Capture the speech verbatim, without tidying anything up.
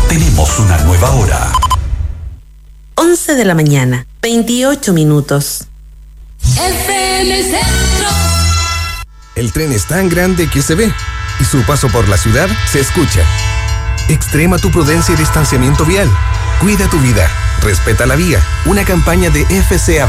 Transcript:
tenemos una nueva hora. once de la mañana, veintiocho minutos. F M Centro. El tren es tan grande que se ve y su paso por la ciudad se escucha. Extrema tu prudencia y distanciamiento vial. Cuida tu vida. Respeta la vía. Una campaña de F C A